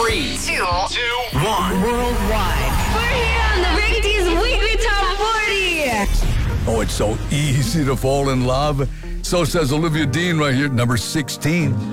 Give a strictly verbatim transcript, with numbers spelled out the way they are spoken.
Three, two, two, one. Worldwide. We're here on the Rick D's Weekly Top forty. Oh, it's so easy to fall in love. So says Olivia Dean right here at number sixteen.